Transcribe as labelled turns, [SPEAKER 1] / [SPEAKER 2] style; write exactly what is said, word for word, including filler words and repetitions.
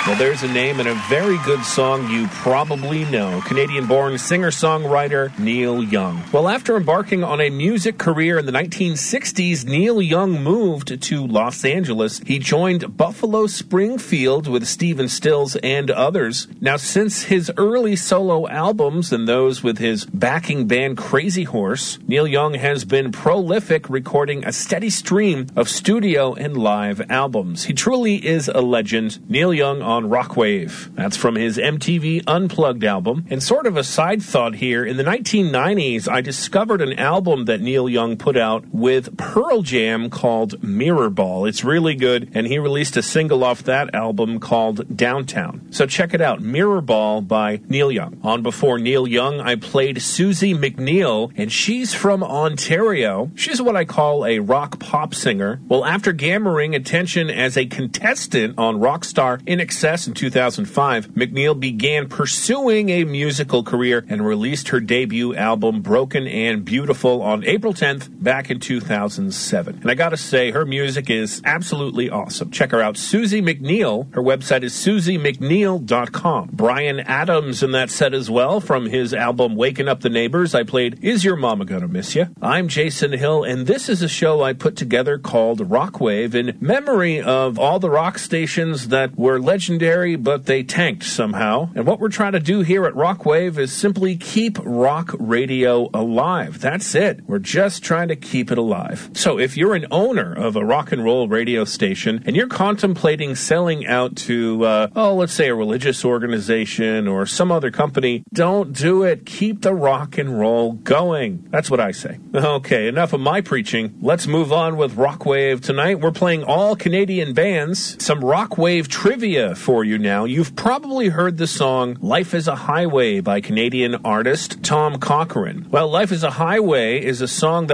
[SPEAKER 1] Well, there's a name and a very good song you probably know. Canadian-born singer-songwriter Neil Young. Well, after embarking on a music career in the nineteen sixties, Neil Young moved to Los Angeles. He joined Buffalo Springfield with Stephen Stills and others. Now, since his early solo albums and those with his backing band Crazy Horse, Neil Young has been prolific, recording a steady stream of studio and live albums. He truly is a legend. Neil Young on Rockwave. That's from his M T V Unplugged album. And sort of a side thought here, in the nineteen nineties, I discovered an album that Neil Young put out with Pearl Jam called Mirror Ball. It's really good, and he released a single off that album called Downtown. So check it out, Mirror Ball by Neil Young. On Before Neil Young, I played Susie McNeil, and she's from Ontario. She's what I call a rock pop singer. Well, after garnering attention as a contestant on Rockstar In Excess in two thousand five, McNeil began pursuing a musical career and released her debut album Broken and Beautiful on April tenth back in two thousand seven. And I gotta say, her music is absolutely awesome. Check her out, Susie McNeil. Her website is susie mcneil dot com. Bryan Adams in that set as well from his album Waking Up the Neighbors. I played Is Your Mama Gonna Miss Ya? I'm Jason Hill, and this is a show I put together called Rockwave in memory of all the rock stations that were legendary, but they tanked somehow. And what we're trying to do here at Rockwave is simply keep rock radio alive. That's it. We're just trying to keep it alive. So if you're an owner of a rock and roll radio station and you're contemplating selling out to, uh, oh, let's say a religious organization or some other company, don't do it. Keep the rock and roll going. That's what I say. Okay, enough of my preaching. Let's move on with Rockwave tonight. We're playing all Canadian bands. Some Rockwave trivia for you now. You've probably heard the song Life is a Highway by Canadian artist Tom Cochrane. Well, Life is a Highway is a song that